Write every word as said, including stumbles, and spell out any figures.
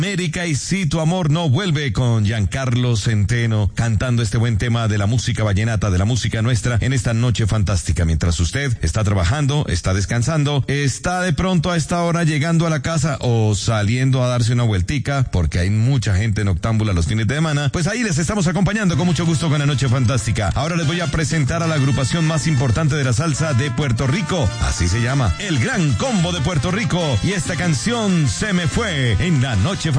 América y Si tu amor no vuelve, con Giancarlo Centeno cantando este buen tema de la música vallenata, de la música nuestra, en esta noche fantástica. Mientras usted está trabajando, está descansando, está de pronto a esta hora llegando a la casa o saliendo a darse una vueltica, porque hay mucha gente noctámbula los fines de semana, pues ahí les estamos acompañando con mucho gusto con la noche fantástica. Ahora les voy a presentar a la agrupación más importante de la salsa de Puerto Rico, así se llama, el Gran Combo de Puerto Rico, y esta canción Se me fue en la noche